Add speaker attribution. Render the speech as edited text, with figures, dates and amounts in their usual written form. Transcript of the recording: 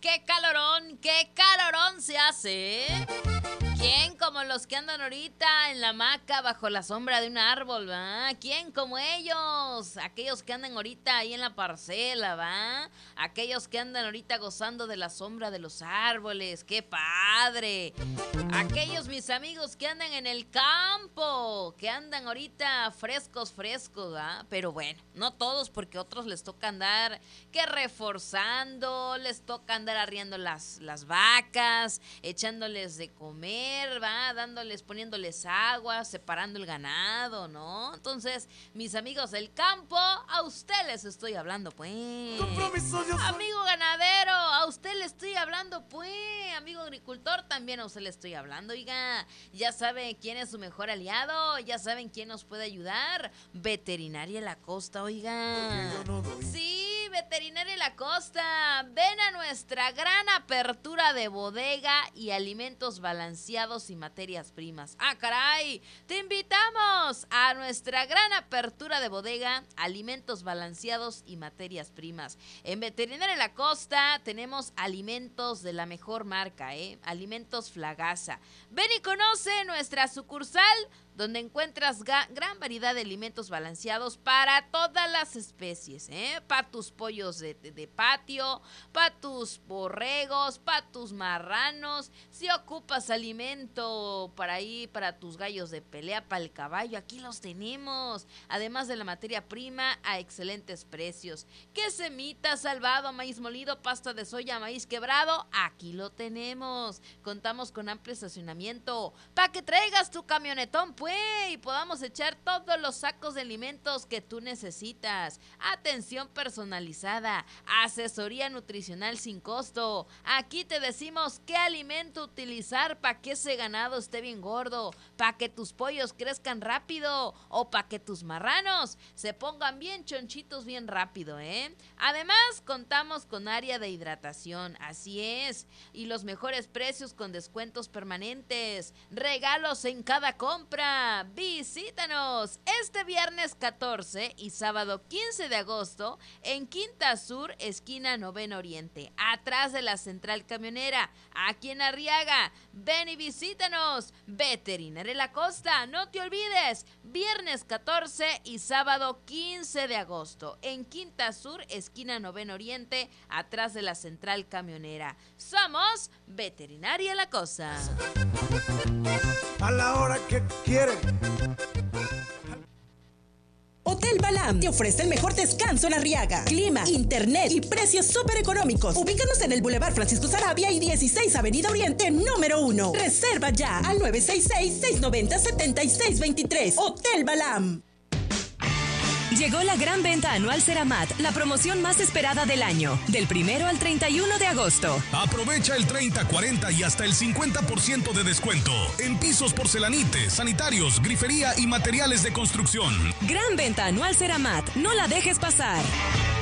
Speaker 1: qué calorón se hace, ¿eh? ¿Quién como los que andan ahorita en la hamaca bajo la sombra de un árbol, va? ¿Quién como ellos? Aquellos que andan ahorita ahí en la parcela, va. Aquellos que andan ahorita gozando de la sombra de los árboles, ¡qué padre! Aquellos mis amigos que andan en el campo, que andan ahorita frescos, ¿va? Pero bueno, no todos, porque a otros les toca andar que reforzando, les toca andar arriando las vacas, echándoles de comer, va, poniéndoles agua, separando el ganado, ¿no? Entonces, mis amigos del campo, a usted les estoy hablando, pues. Amigo ganadero, a usted le estoy hablando, pues. Amigo agricultor, también a usted le estoy hablando, oiga. Ya sabe quién es su mejor aliado, ya saben quién nos puede ayudar. Veterinaria La Costa, oiga. Sí, Veterinaria La Costa. Ven a nuestra gran apertura de bodega y alimentos balanceados y materias primas. ¡Ah, caray! Te invitamos a nuestra gran apertura de bodega, alimentos balanceados y materias primas. En Veterinaria La Costa tenemos alimentos de la mejor marca, Alimentos Flagasa. Ven y conoce nuestra sucursal, donde encuentras gran variedad de alimentos balanceados para todas las especies, para tus pollos de patio, para tus borregos, para tus marranos. Si ocupas alimento para tus gallos de pelea, para el caballo, aquí los tenemos. Además de la materia prima a excelentes precios. ¿Qué semita, salvado, maíz molido, pasta de soya, maíz quebrado? Aquí lo tenemos. Contamos con amplio estacionamiento para que traigas tu camionetón, pues, y podamos echar todos los sacos de alimentos que tú necesitas. Atención personalizada, asesoría nutricional sin costo. Aquí te decimos qué alimento utilizar para que ese ganado esté bien gordo, para que tus pollos crezcan rápido o para que tus marranos se pongan bien chonchitos bien rápido, Además, contamos con área de hidratación, así es, y los mejores precios con descuentos permanentes, regalos en cada compra. Visítanos este viernes 14 y sábado 15 de agosto en Quinta Sur, esquina Noveno Oriente, atrás de la central camionera, aquí en Arriaga. Ven y visítanos. Veterinaria La Costa, no te olvides, viernes 14 y sábado 15 de agosto en Quinta Sur, esquina Noveno Oriente, atrás de la central camionera. Somos Veterinaria La Costa.
Speaker 2: A la hora que quiere.
Speaker 3: Hotel Balam te ofrece el mejor descanso en Arriaga. Clima, internet y precios súper económicos. Ubícanos en el Boulevard Francisco Sarabia y 16 Avenida Oriente, número 1. Reserva ya al 966-690-7623. Hotel Balam.
Speaker 4: Llegó la gran venta anual Ceramat, la promoción más esperada del año, del 1 al 31 de agosto.
Speaker 5: Aprovecha el 30, 40 y hasta el 50% de descuento en pisos, porcelanites, sanitarios, grifería y materiales de construcción.
Speaker 4: Gran venta anual Ceramat, no la dejes pasar.